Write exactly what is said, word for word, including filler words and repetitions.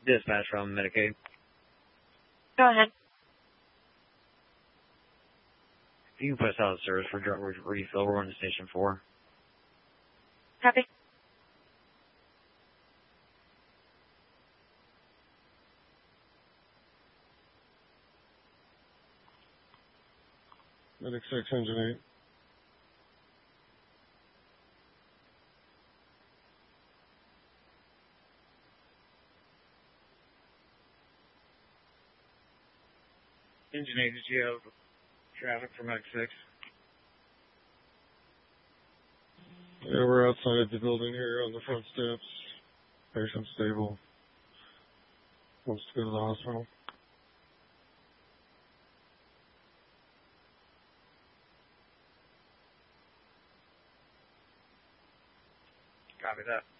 Dispatch from Medicaid. Go ahead. If you can put us out of service for drug refill, we're on to station four. Copy. Medic six, engine eight. Engine eight, did you have traffic for Medic six? Yeah, we're outside the building here on the front steps. Patient stable. Wants to go to the hospital. Copy that.